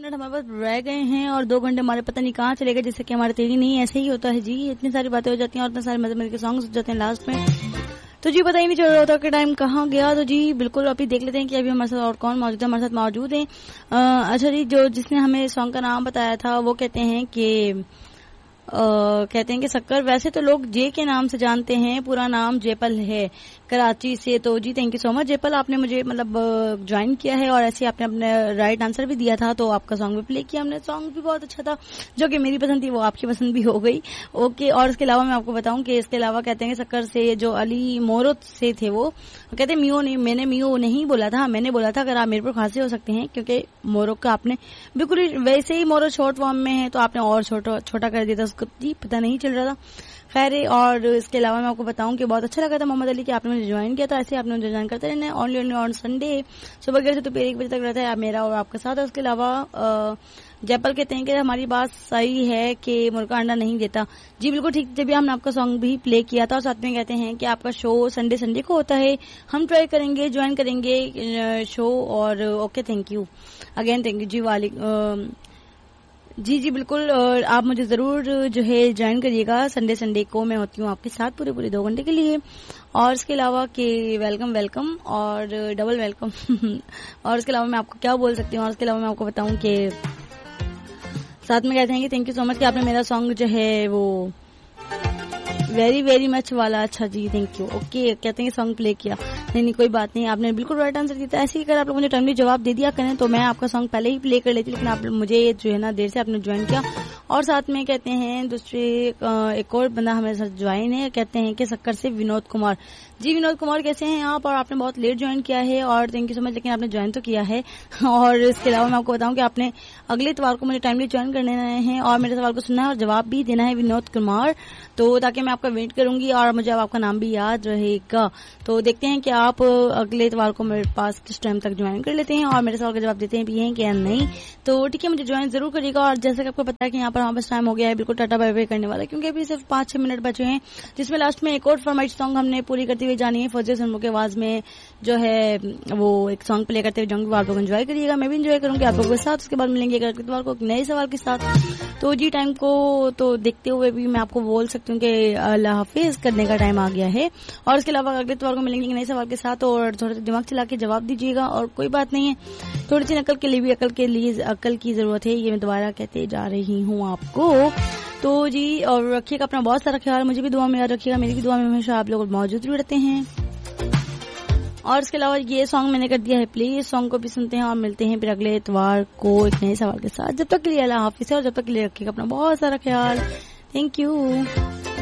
Minute हमारे पास रह गए हैं और 2 घंटे हमारे पता नहीं कहाँ चले गए, जिससे कि हमारे तेरी नहीं। ऐसे ही होता है जी, इतनी सारी बातें हो जाती हैं और इतने सारे मजे मजे के सॉन्ग्स हो जाते हैं लास्ट में, तो जी पता ही नहीं चल रहा होता कि टाइम कहाँ गया। तो जी बिल्कुल अभी देख लेते हैं कि अभी हमारे साथ और कौन मौजूद है। हमारे साथ मौजूद है अच्छा जी, जो जिसने हमें सॉन्ग का नाम बताया था वो कहते हैं कि शक्कर, वैसे तो लोग जे के नाम से जानते हैं, पूरा नाम जेपल है, कराची से। तो जी थैंक यू सो मच जेपल, आपने मुझे मतलब ज्वाइन किया है और ऐसे आपने अपने राइट आंसर भी दिया था, तो आपका सॉन्ग भी प्ले किया हमने। सॉन्ग भी बहुत अच्छा था, जो कि मेरी पसंद थी वो आपकी पसंद भी हो गई। ओके, और इसके अलावा मैं आपको बताऊं कि इसके अलावा कहते हैं कि शक्कर से जो अली मोरो से थे वो कहते हैं मियो नहीं, मैंने मियो नहीं बोला था, मैंने बोला था अगर आप मेरे पर खांसे हो सकते हैं, क्योंकि मोरो का आपने बिल्कुल वैसे ही मोरो शॉर्ट फॉर्म में है तो आपने और छोटा कर दिया था उसको, जी पता नहीं चल रहा था। खैर, और इसके अलावा मैं आपको बताऊं कि बहुत अच्छा लगा था मोहम्मद अली कि आपने मुझे ज्वाइन किया था। ऐसे आपने मुझे ज्वाइन करते रहना है ओनली ऑन संडे सुबह 11 से दोपहर 1 बजे तक रहता है मेरा और आपके साथ। उसके अलावा जयपाल कहते हैं कि हमारी बात सही है कि मुर्गा अंडा नहीं देता। जी बिल्कुल ठीक, जब हमने आपका सॉन्ग भी प्ले किया था। और साथ में कहते हैं कि आपका शो संडे को होता है, हम ट्राई करेंगे, ज्वाइन करेंगे शो। और okay, thank you again, thank you जी वाली जी बिल्कुल, आप मुझे जरूर जो है ज्वाइन करिएगा। संडे को मैं होती हूँ आपके साथ पूरे 2 घंटे के लिए। और इसके अलावा कि वेलकम और डबल वेलकम और इसके अलावा मैं आपको क्या बोल सकती हूँ। और इसके अलावा मैं आपको बताऊं कि साथ में कहते हैं कि थैंक यू सो मच कि आपने मेरा सॉन्ग जो है वो वेरी मच वाला, अच्छा जी थैंक यू। ओके, कहते हैं सॉन्ग प्ले किया, नहीं कोई बात नहीं, आपने बिल्कुल राइट आंसर दिया था। ऐसे ही अगर आप लोग मुझे टाइमली जवाब दे दिया करें तो मैं आपका सॉन्ग पहले ही प्ले कर लेती, लेकिन आप मुझे जो है ना देर से आपने ज्वाइन किया। और साथ में कहते हैं दूसरे एक और बंदा हमारे साथ ज्वाइन है, कहते हैं कि शक्कर से विनोद कुमार। जी विनोद कुमार कैसे हैं आप? और आपने बहुत लेट ज्वाइन किया है और थैंक यू सो मच, लेकिन आपने ज्वाइन तो किया है। और इसके अलावा मैं आपको बताऊं कि आपने अगले इतवार को मुझे टाइमली ज्वाइन करने हैं और मेरे सवाल को सुनना है और जवाब भी देना है विनोद कुमार, तो ताकि मैं आपका वेट करूंगी और मुझे अब आपका नाम भी याद रहेगा। तो देखते हैं कि आप अगले इतवार को मेरे पास किस टाइम तक ज्वाइन कर लेते हैं और मेरे सवाल का जवाब देते हैं भी हैं क्या नहीं। तो ठीक है, मुझे ज्वाइन जरूर करिएगा। और जैसे कि आपको पता है कि यहाँ पर हमारे पास टाइम हो गया है बिल्कुल टाटा बाय बाय करने वाला, क्योंकि अभी सिर्फ 5-6 मिनट बचे हैं, जिसमें लास्ट में एक और फरमाइश सॉन्ग हमने पूरी करते हुए जानी है। फौजिया सनमो के आवाज में जो है वो एक सॉन्ग प्ले करते हुए जाऊंगी, आप लोग एंजॉय करिएगा, मैं भी एंजॉय करूंगी आप लोगों के साथ। उसके बाद मिलेंगे अगले इतवार को एक नए सवाल के साथ। तो जी टाइम को तो देखते हुए भी मैं आपको बोल सकती हूँ कि अल्लाह हाफिज करने का टाइम आ गया है। और इसके अलावा अगले इतवार को मिलेंगे नए सवाल के साथ और थोड़ा सा दिमाग चला के जवाब दीजिएगा। और कोई बात नहीं है, थोड़ी सी नकल के लिए भी अकल की जरूरत है, ये मैं दोबारा कहते जा रही हूँ आपको। तो जी और रखिएगा अपना बहुत सारा ख्याल, मुझे भी दुआ में याद रखिएगा, मेरी भी दुआ में हमेशा आप लोग मौजूद भी रहते हैं। और इसके अलावा ये सॉन्ग मैंने कर दिया है प्ले, इस सॉन्ग को भी सुनते हैं और मिलते हैं फिर अगले इतवार को एक नए सवाल के साथ। जब तक के लिए अल्लाह हाफिज़, और जब तक के लिए रखिएगा अपना बहुत सारा ख्याल। Thank you.